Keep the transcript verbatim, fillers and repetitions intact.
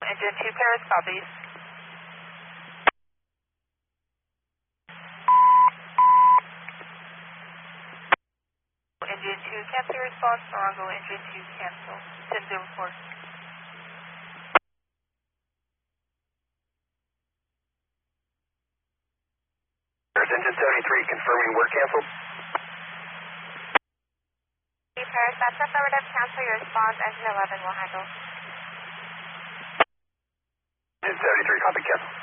Engine two Paris copies. Engine two cancel response, Toronto engine two cancel. ten zero four. Engine seventy-three confirming work canceled. Paris, that's affirmative. Cancel your response. Engine eleven will handle. Engine seventy-three, copy cancel.